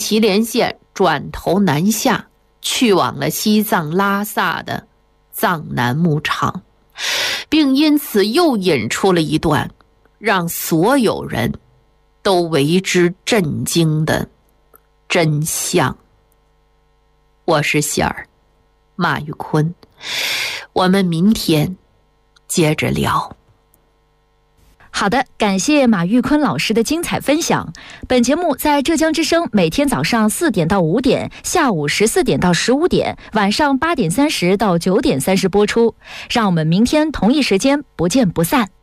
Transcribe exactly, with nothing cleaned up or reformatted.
祁连县转头南下，去往了西藏拉萨的藏南牧场，并因此又引出了一段让所有人都为之震惊的真相。我是喜儿，马玉坤，我们明天接着聊。 好的，感谢马玉坤老师的精彩分享。本节目在浙江之声每天早上四点到五点，下午十四点到十五点，晚上八点三十到九点三十播出。让我们明天同一时间不见不散。